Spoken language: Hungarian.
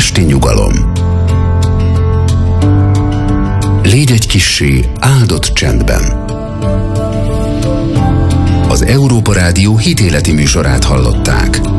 esti nyugalom. Légy egy kissé áldott csendben. Az Európa Rádió hitéleti műsorát hallották.